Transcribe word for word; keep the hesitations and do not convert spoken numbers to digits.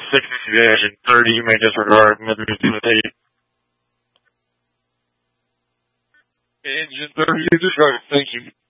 sixty the engine, thirty you may disregard, maybe do the tape. Engine thirty is disregarded, thank you.